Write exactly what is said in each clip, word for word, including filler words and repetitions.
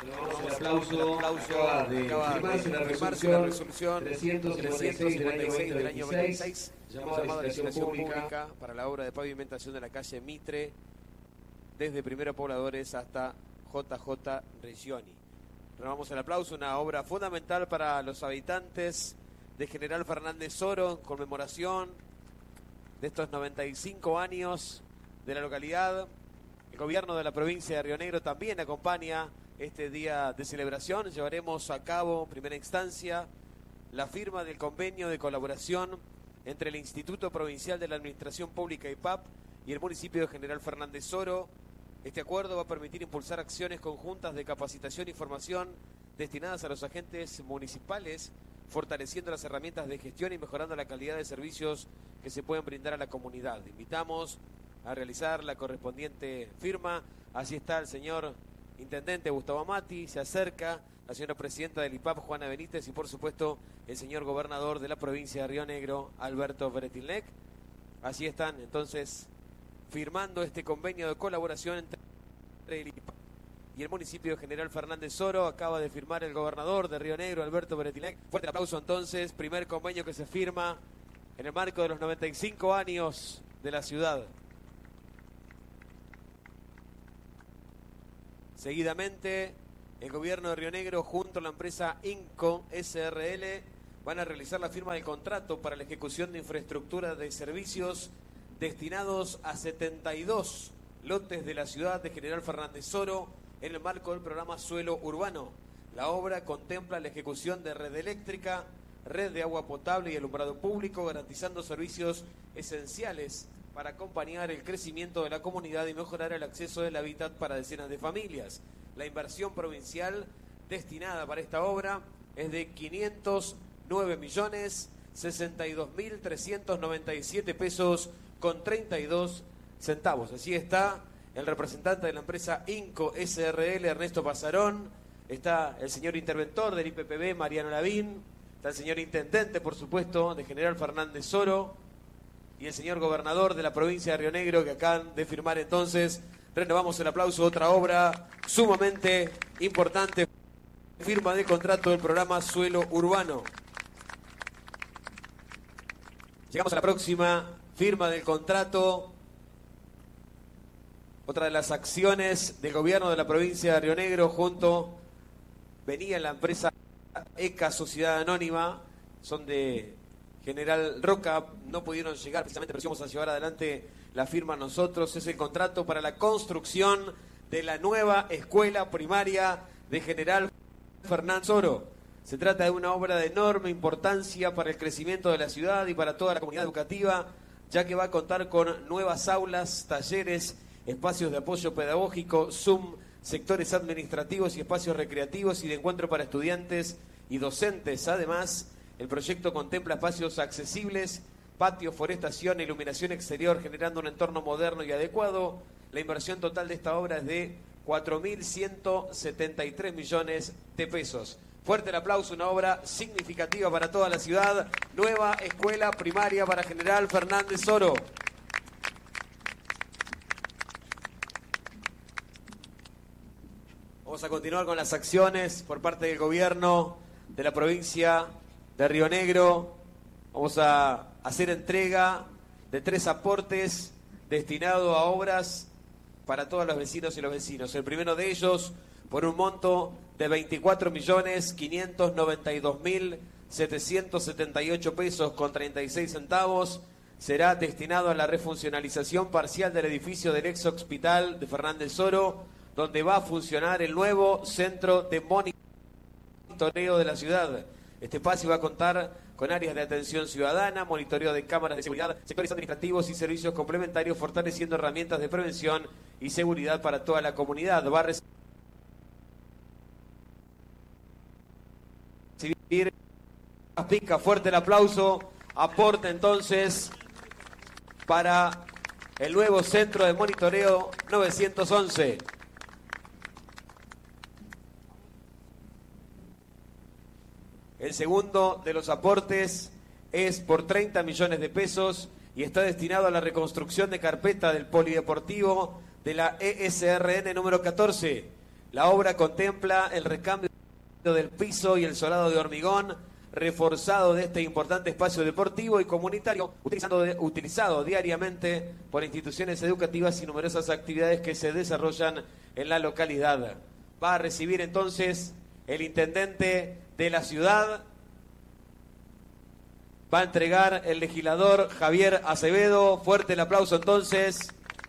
Un aplauso, acaba de firmarse una resolución trescientos cincuenta y seis del año veintiséis, llamada licitación pública para la obra de pavimentación de la calle Mitre, desde Primero Pobladores hasta J J Regioni. Renovamos el aplauso, una obra fundamental para los habitantes de General Fernández Oro, en conmemoración de estos noventa y cinco años de la localidad. El gobierno de la provincia de Río Negro también acompaña este día de celebración. Llevaremos a cabo, en primera instancia, la firma del convenio de colaboración entre el Instituto Provincial de la Administración Pública I P A P y el municipio de General Fernández Oro. Este acuerdo va a permitir impulsar acciones conjuntas de capacitación y formación destinadas a los agentes municipales, fortaleciendo las herramientas de gestión y mejorando la calidad de servicios que se pueden brindar a la comunidad. Invitamos a realizar la correspondiente firma. Así está el señor intendente Gustavo Amati, se acerca la señora presidenta del I P A P, Juana Benítez, y por supuesto el señor gobernador de la provincia de Río Negro, Alberto Bretilnec. Así están entonces firmando este convenio de colaboración entre el I P A P y el municipio de General Fernández Oro. Acaba de firmar el gobernador de Río Negro, Alberto Bretilnec. Fuerte aplauso entonces, primer convenio que se firma en el marco de los noventa y cinco años de la ciudad. Seguidamente, el gobierno de Río Negro junto a la empresa INCO S R L van a realizar la firma del contrato para la ejecución de infraestructura de servicios destinados a setenta y dos lotes de la ciudad de General Fernández Oro en el marco del programa Suelo Urbano. La obra contempla la ejecución de red eléctrica, red de agua potable y alumbrado público, garantizando servicios esenciales para acompañar el crecimiento de la comunidad y mejorar el acceso del hábitat para decenas de familias. La inversión provincial destinada para esta obra es de quinientos nueve millones sesenta y dos mil trescientos noventa y siete pesos con treinta y dos centavos. Así está el representante de la empresa INCO S R L, Ernesto Pasarón. Está el señor interventor del I P P B, Mariano Lavín. Está el señor intendente, por supuesto, de General Fernández Oro. Y el señor gobernador de la provincia de Río Negro, que acaban de firmar entonces. Renovamos el aplauso, otra obra sumamente importante. Firma de contrato del programa Suelo Urbano. Llegamos a la próxima firma del contrato. Otra de las acciones del gobierno de la provincia de Río Negro junto venía la empresa ECA Sociedad Anónima, son de General Roca, no pudieron llegar precisamente, pero vamos a llevar adelante la firma nosotros. Es el contrato para la construcción de la nueva escuela primaria de General Fernández Oro. Se trata de una obra de enorme importancia para el crecimiento de la ciudad y para toda la comunidad educativa, ya que va a contar con nuevas aulas, talleres, espacios de apoyo pedagógico, Zoom, sectores administrativos y espacios recreativos y de encuentro para estudiantes y docentes. Además, el proyecto contempla espacios accesibles, patio, forestación e iluminación exterior, generando un entorno moderno y adecuado. La inversión total de esta obra es de cuatro mil ciento setenta y tres millones de pesos. Fuerte el aplauso, una obra significativa para toda la ciudad. Nueva escuela primaria para General Fernández Oro. Vamos a continuar con las acciones por parte del gobierno de la provincia de Río Negro. Vamos a hacer entrega de tres aportes destinados a obras para todos los vecinos y los vecinos. El primero de ellos, por un monto de veinticuatro millones quinientos noventa y dos mil setecientos setenta y ocho pesos con treinta y seis centavos, será destinado a la refuncionalización parcial del edificio del ex hospital de Fernández Oro, donde va a funcionar el nuevo centro de monitoreo de la ciudad. Este espacio va a contar con áreas de atención ciudadana, monitoreo de cámaras de seguridad, sectores administrativos y servicios complementarios, fortaleciendo herramientas de prevención y seguridad para toda la comunidad. Va a recibir pica, fuerte el aplauso, aporte entonces para el nuevo centro de monitoreo novecientos once. El segundo de los aportes es por treinta millones de pesos y está destinado a la reconstrucción de carpeta del polideportivo de la E S R N número catorce. La obra contempla el recambio del piso y el solado de hormigón reforzado de este importante espacio deportivo y comunitario, utilizando de, utilizado diariamente por instituciones educativas y numerosas actividades que se desarrollan en la localidad. Va a recibir entonces el intendente de la ciudad, va a entregar el legislador Javier Acevedo. Fuerte el aplauso entonces.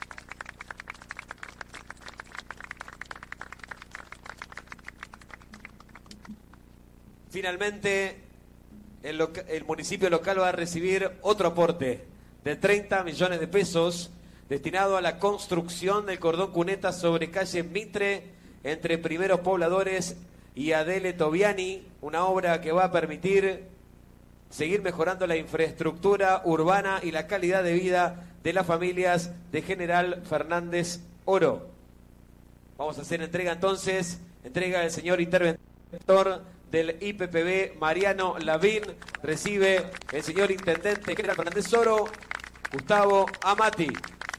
Finalmente, el, el municipio local va a recibir otro aporte de treinta millones de pesos destinado a la construcción del cordón cuneta sobre calle Mitre entre Primeros Pobladores y Adele Tobiani, una obra que va a permitir seguir mejorando la infraestructura urbana y la calidad de vida de las familias de General Fernández Oro. Vamos a hacer entrega entonces, entrega del señor interventor del I P P B, Mariano Lavín. Recibe el señor intendente General Fernández Oro, Gustavo Amati.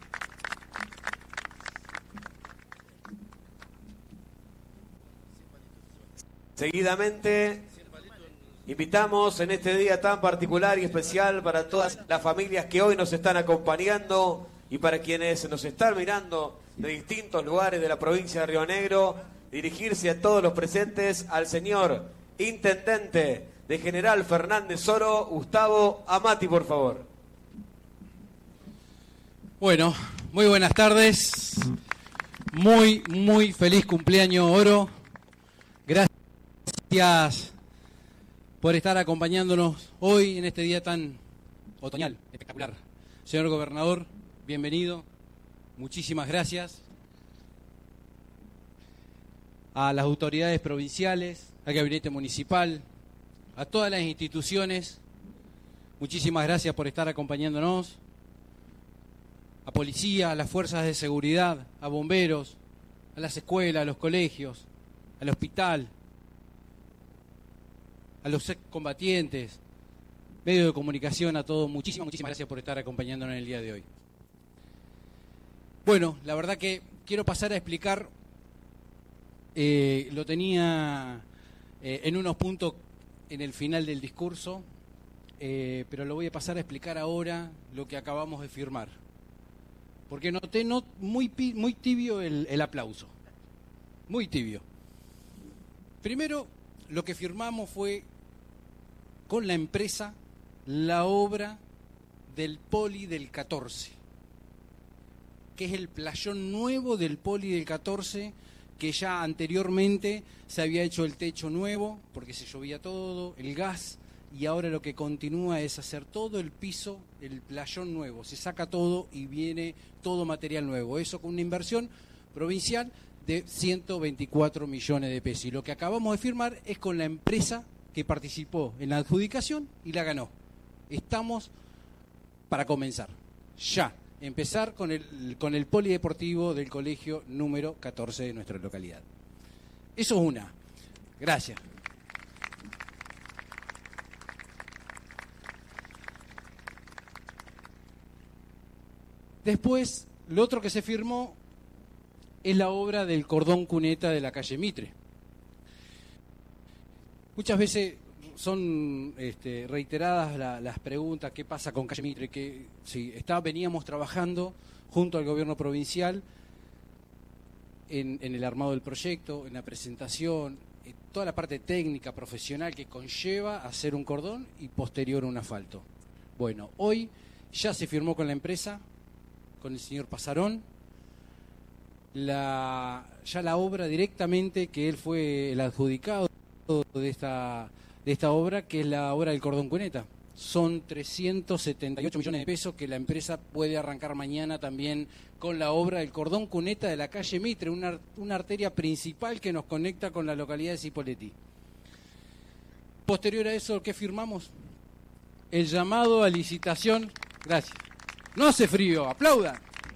Seguidamente, invitamos en este día tan particular y especial para todas las familias que hoy nos están acompañando y para quienes nos están mirando de distintos lugares de la provincia de Río Negro, dirigirse a todos los presentes al señor intendente de General Fernández Oro, Gustavo Amati, por favor. Bueno, muy buenas tardes. Muy, muy feliz cumpleaños, Oro. Gracias por estar acompañándonos hoy en este día tan otoñal, espectacular. Señor gobernador, bienvenido. Muchísimas gracias. A las autoridades provinciales, al gabinete municipal, a todas las instituciones, muchísimas gracias por estar acompañándonos. A policía, a las fuerzas de seguridad, a bomberos, a las escuelas, a los colegios, al hospital, a los excombatientes, medios de comunicación, a todos, muchísimas, muchísimas gracias por estar acompañándonos en el día de hoy. Bueno, la verdad que quiero pasar a explicar, eh, lo tenía eh, en unos puntos en el final del discurso, eh, pero lo voy a pasar a explicar ahora lo que acabamos de firmar. Porque noté no, muy, muy tibio el, el aplauso, muy tibio. Primero, lo que firmamos fue con la empresa la obra del Poli del catorce, que es el playón nuevo del Poli del catorce, que ya anteriormente se había hecho el techo nuevo, porque se llovía todo, el gas, y ahora lo que continúa es hacer todo el piso, el playón nuevo, se saca todo y viene todo material nuevo, eso con una inversión provincial de ciento veinticuatro millones de pesos. Y lo que acabamos de firmar es con la empresa que participó en la adjudicación y la ganó. Estamos para comenzar, ya, empezar con el, con el polideportivo del colegio número catorce de nuestra localidad. Eso es una. Gracias. Después, lo otro que se firmó es la obra del cordón cuneta de la calle Mitre. Muchas veces son este, reiteradas la, las preguntas, ¿qué pasa con calle Mitre? Que sí, está, veníamos trabajando junto al gobierno provincial en, en el armado del proyecto, en la presentación, en toda la parte técnica, profesional que conlleva hacer un cordón y posterior un asfalto. Bueno, hoy ya se firmó con la empresa, con el señor Pasarón, la, ya la obra directamente, que él fue el adjudicado de esta, de esta obra, que es la obra del cordón cuneta. Son trescientos setenta y ocho millones de pesos que la empresa puede arrancar mañana también con la obra del cordón cuneta de la calle Mitre, una, una arteria principal que nos conecta con la localidad de Cipolletti. Posterior a eso, ¿qué firmamos? El llamado a licitación. Gracias. No hace frío, aplaudan.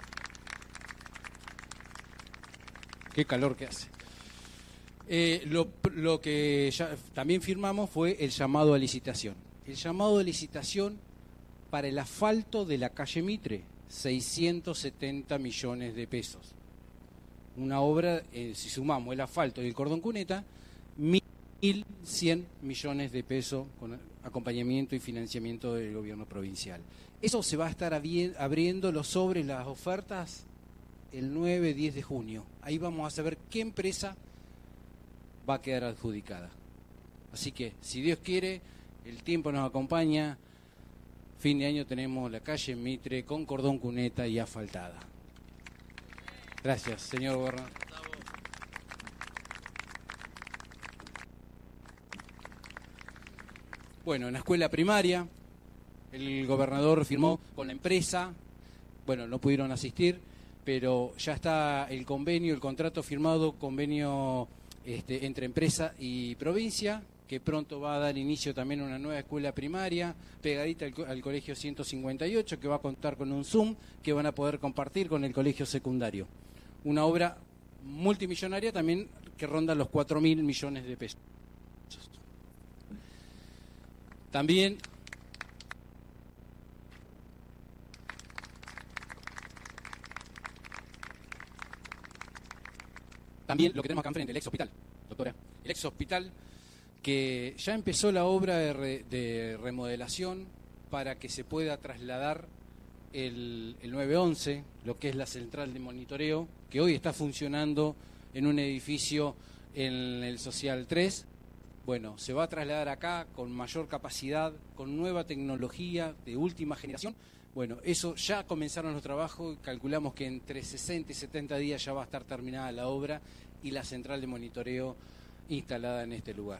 Qué calor que hace. Eh, lo, lo que ya también firmamos fue el llamado a licitación. El llamado a licitación para el asfalto de la calle Mitre, seiscientos setenta millones de pesos. Una obra, eh, si sumamos el asfalto y el cordón cuneta, mil cien millones de pesos con acompañamiento y financiamiento del gobierno provincial. Eso se va a estar abriendo los sobres, las ofertas, el nueve diez de junio. Ahí vamos a saber qué empresa va a quedar adjudicada. Así que, si Dios quiere, el tiempo nos acompaña. Fin de año tenemos la calle Mitre con cordón cuneta y asfaltada. Gracias, señor gobernador. Bueno, en la escuela primaria, el gobernador firmó con la empresa, bueno, no pudieron asistir, pero ya está el convenio, el contrato firmado, convenio este, entre empresa y provincia, que pronto va a dar inicio también a una nueva escuela primaria, pegadita al, al colegio ciento cincuenta y ocho, que va a contar con un Zoom, que van a poder compartir con el colegio secundario. Una obra multimillonaria también que ronda los cuatro mil millones de pesos. También También lo que tenemos acá enfrente, el ex hospital, doctora, el ex hospital que ya empezó la obra de, re, de remodelación para que se pueda trasladar el, el nueve once, lo que es la central de monitoreo, que hoy está funcionando en un edificio en el Social tres. Bueno, se va a trasladar acá con mayor capacidad, con nueva tecnología de última generación. Bueno, eso ya comenzaron los trabajos, calculamos que entre sesenta y setenta días ya va a estar terminada la obra y la central de monitoreo instalada en este lugar.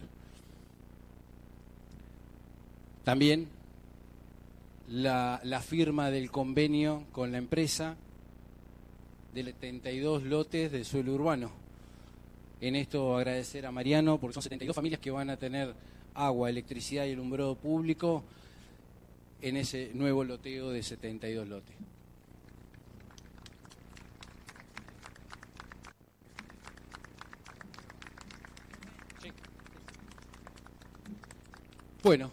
También la, la firma del convenio con la empresa de setenta y dos lotes de suelo urbano. En esto agradecer a Mariano, porque son setenta y dos familias que van a tener agua, electricidad y alumbrado público en ese nuevo loteo de setenta y dos lotes. Sí. Bueno,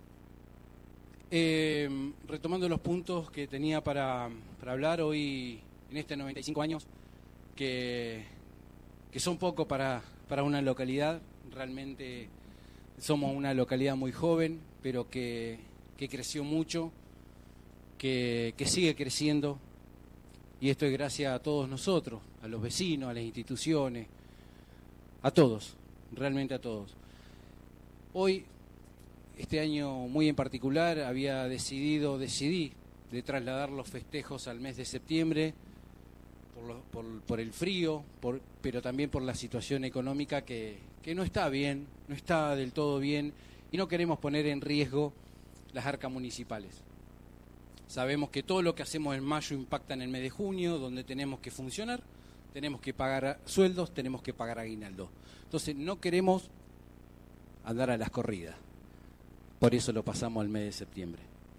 eh, retomando los puntos que tenía para, para hablar hoy en este noventa y cinco años, que, que son poco para, para una localidad, realmente somos una localidad muy joven, pero que... que creció mucho, que, que sigue creciendo, y esto es gracias a todos nosotros, a los vecinos, a las instituciones, a todos, realmente a todos. Hoy, este año muy en particular, había decidido, decidí de trasladar los festejos al mes de septiembre, por, lo, por, por el frío, por, pero también por la situación económica que, que no está bien, no está del todo bien, y no queremos poner en riesgo las arcas municipales. Sabemos que todo lo que hacemos en mayo impacta en el mes de junio, donde tenemos que funcionar, tenemos que pagar sueldos, tenemos que pagar aguinaldo. Entonces no queremos andar a las corridas. Por eso lo pasamos al mes de septiembre.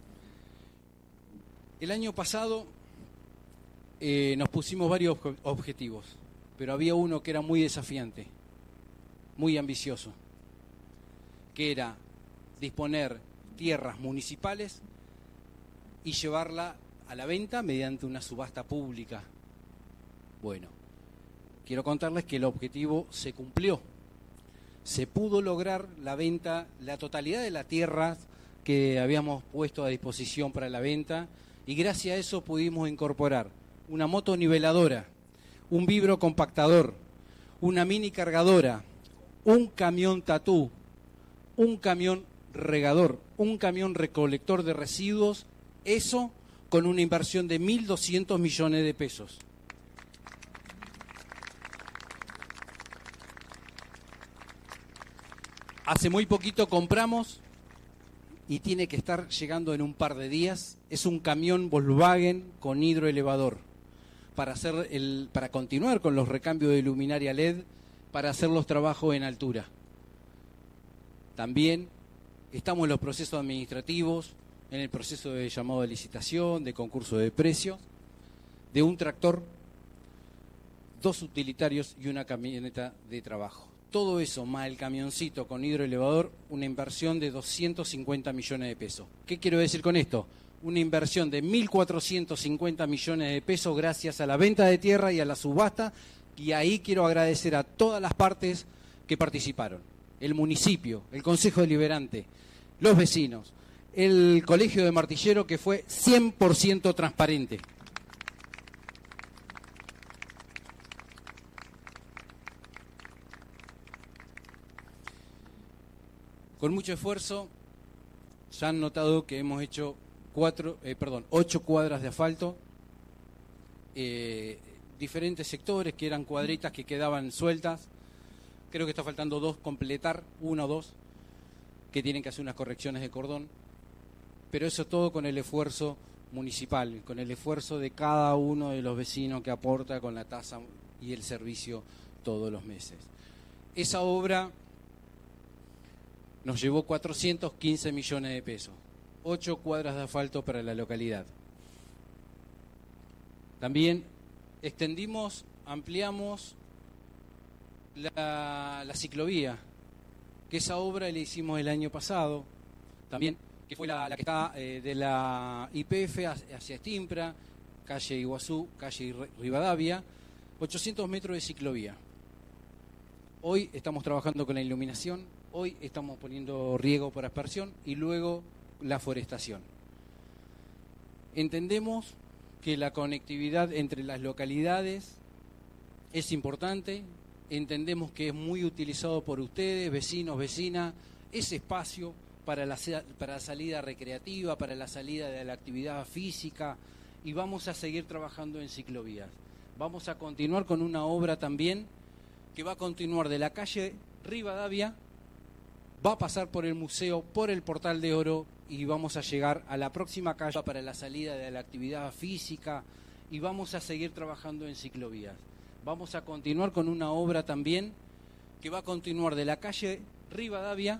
El año pasado eh, nos pusimos varios objetivos, pero había uno que era muy desafiante, muy ambicioso, que era disponer tierras municipales y llevarla a la venta mediante una subasta pública. Bueno, quiero contarles que el objetivo se cumplió. Se pudo lograr la venta, la totalidad de las tierras que habíamos puesto a disposición para la venta, y gracias a eso pudimos incorporar una moto niveladora, un vibro compactador, una mini cargadora, un camión tatú, un camión regador, un camión recolector de residuos, eso con una inversión de mil doscientos millones de pesos. Hace muy poquito compramos, y tiene que estar llegando en un par de días, es un camión Volkswagen con hidroelevador, para, hacer el, para continuar con los recambios de luminaria L E D, para hacer los trabajos en altura. También estamos en los procesos administrativos, en el proceso de llamado de licitación, de concurso de precios, de un tractor, dos utilitarios y una camioneta de trabajo. Todo eso, más el camioncito con hidroelevador, una inversión de doscientos cincuenta millones de pesos. ¿Qué quiero decir con esto? Una inversión de mil cuatrocientos cincuenta millones de pesos gracias a la venta de tierra y a la subasta Y ahí quiero agradecer a todas las partes que participaron. El municipio, el Consejo Deliberante, los vecinos, el Colegio de Martillero, que fue cien por ciento transparente. Con mucho esfuerzo, ya han notado que hemos hecho cuatro, eh, perdón, ocho cuadras de asfalto, eh, diferentes sectores que eran cuadritas que quedaban sueltas. Creo que está faltando dos completar, una o dos, que tienen que hacer unas correcciones de cordón. Pero eso todo con el esfuerzo municipal, con el esfuerzo de cada uno de los vecinos que aporta con la tasa y el servicio todos los meses. Esa obra nos llevó cuatrocientos quince millones de pesos, ocho cuadras de asfalto para la localidad. También extendimos, ampliamos la, la ciclovía, que esa obra la hicimos el año pasado, también, que fue la, la que está eh, de la I P F hacia Estimpra, calle Iguazú, calle Rivadavia, ochocientos metros de ciclovía. Hoy estamos trabajando con la iluminación, hoy estamos poniendo riego por aspersión y luego la forestación. Entendemos que la conectividad entre las localidades es importante, entendemos que es muy utilizado por ustedes, vecinos, vecinas, ese espacio para la, para la salida recreativa, para la salida de la actividad física, y vamos a seguir trabajando en ciclovías. Vamos a continuar con una obra también que va a continuar de la calle Rivadavia, va a pasar por el museo, por el Portal de Oro, y vamos a llegar a la próxima calle para la salida de la actividad física, y vamos a seguir trabajando en ciclovías. Vamos a continuar con una obra también que va a continuar de la calle Rivadavia,